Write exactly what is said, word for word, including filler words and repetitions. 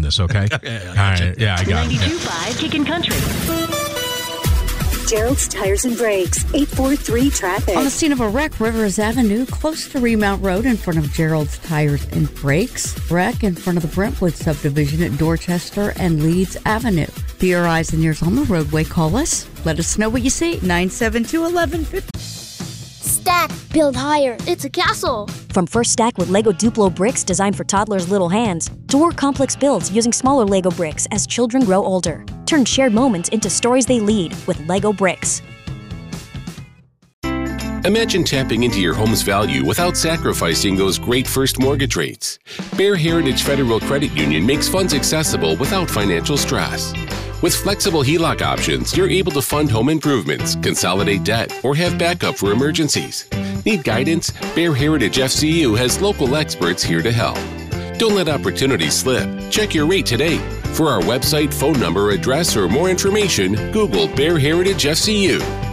this, okay? Okay, All right. Yeah, I got it. ninety-two point five Kickin' Country. Gerald's Tires and Brakes, eight four three traffic. On the scene of a wreck, Rivers Avenue, close to Remount Road in front of Gerald's Tires and Brakes. Wreck in front of the Brentwood subdivision at Dorchester and Leeds Avenue. For your eyes and ears on the roadway, call us. Let us know what you see. nine seven two, one one five zero. Stack, build higher. It's a castle. From First Stack with Lego Duplo bricks designed for toddlers' little hands, to more complex builds using smaller Lego bricks as children grow older. Turn shared moments into stories they lead with Lego bricks. Imagine tapping into your home's value without sacrificing those great first mortgage rates. Bear Heritage Federal Credit Union makes funds accessible without financial stress. With flexible H E L O C options, you're able to fund home improvements, consolidate debt, or have backup for emergencies. Need guidance? Bear Heritage F C U has local experts here to help. Don't let opportunities slip. Check your rate today. For our website, phone number, address, or more information, Google Bear Heritage F C U.